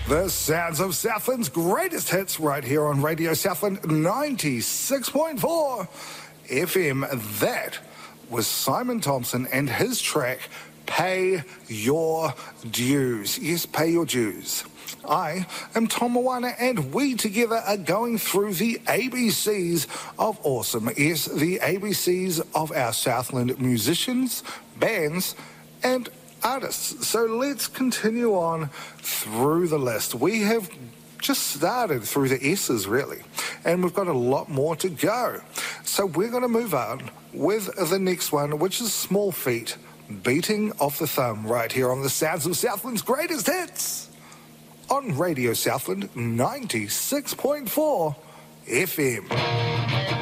The sounds of Southland's greatest hits right here on Radio Southland 96.4 FM. That was Simon Thompson and his track, Pay Your Dues. Yes, pay your dues. I am Tom Moana, and we together are going through the ABCs of awesome. Yes, the ABCs of our Southland musicians, bands, and artists. So let's continue on through the list. We have just started through the S's, really, and we've got a lot more to go. So we're going to move on with the next one, which is Small Feet, Beating Off the Thumb, right here on the sounds of Southland's greatest hits on Radio Southland 96.4 FM.